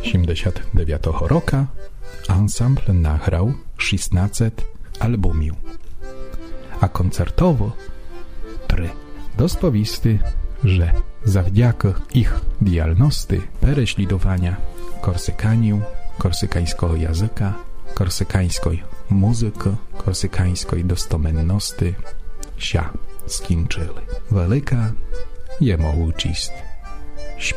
1979 roku ansambl nagrał 16 albumów, a koncertowo 3. Dospowisty, że zawdzięki ich działalności prześladowania korsykaniu, korsykańskiego języka, korsykańskiej muzyki, korsykańskiej dostomenności się skończyły. Wielka jemu ucześć.